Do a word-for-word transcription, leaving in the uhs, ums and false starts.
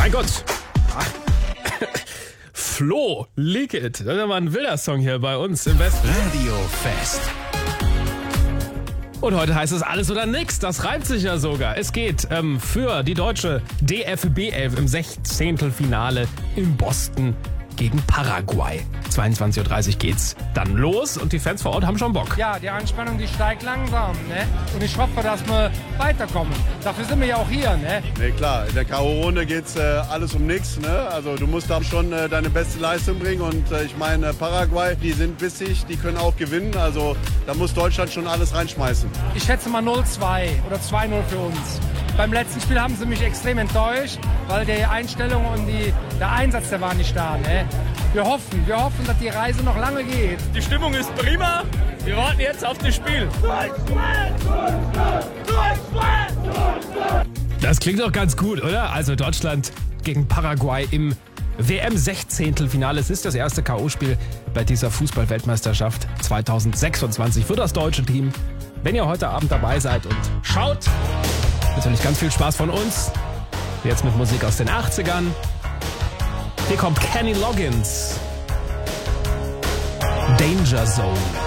Mein Gott. Flo, Leak It. Das ist mal ein wilder Song hier bei uns im Westen. Radio Fest. Und heute heißt es alles oder nix. Das reimt sich ja sogar. Es geht ähm, für die deutsche D F B elf im Sechzehntelfinale in Boston gegen Paraguay. zweiundzwanzig Uhr dreißig geht's dann los und die Fans vor Ort haben schon Bock. Ja, die Anspannung, die steigt langsam, ne? Und ich hoffe, dass wir weiterkommen. Dafür sind wir ja auch hier, ne? Ne, klar, in der K O-Runde geht's äh, alles um nichts, ne? Also du musst da schon äh, deine beste Leistung bringen und äh, ich meine, Paraguay, die sind bissig, die können auch gewinnen, also da muss Deutschland schon alles reinschmeißen. Ich schätze mal null zwei oder zwei null für uns. Beim letzten Spiel haben sie mich extrem enttäuscht, weil die Einstellung und die, der Einsatz, der war nicht da, ne? Wir hoffen, wir hoffen, dass die Reise noch lange geht. Die Stimmung ist prima. Wir warten jetzt auf das Spiel. Das klingt doch ganz gut, oder? Also Deutschland gegen Paraguay im W M-Sechzehntelfinale. Es ist das erste K O-Spiel bei dieser Fußball-Weltmeisterschaft zweitausendsechsundzwanzig für das deutsche Team. Wenn ihr heute Abend dabei seid und schaut, natürlich ganz viel Spaß von uns. Jetzt mit Musik aus den achtzigern. Hier kommt Kenny Loggins. Danger Zone.